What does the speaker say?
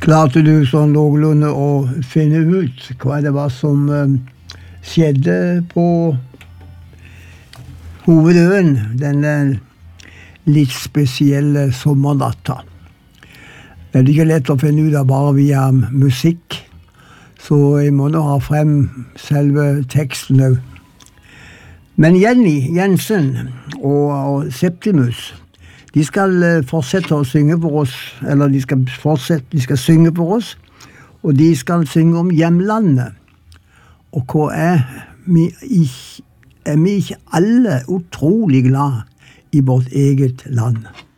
Klarte du sånn noenlunde å finne ut hva det var som skjedde på hovedøen denne litt spesielle sommernatta? Det er ikke lett å finne ut av bare via musikk, så jeg må nå ha frem selve teksten òg. Men Jenny Jensen og Septimus, de skal fortsette å synge for oss, eller de skal synge for oss, og de skal synge om hjemlandet. Og hva er vi ikke alle utrolig glad i vårt eget land?